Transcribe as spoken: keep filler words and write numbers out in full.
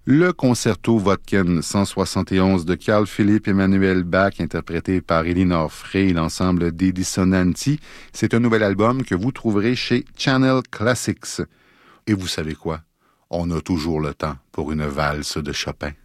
Le concerto Vodkin cent soixante et onze de Carl Philipp Emanuel Bach, interprété par Elinor Frey et l'ensemble des Dissonanti. C'est un nouvel album que vous trouverez chez Channel Classics. Et vous savez quoi? On a toujours le temps pour une valse de Chopin.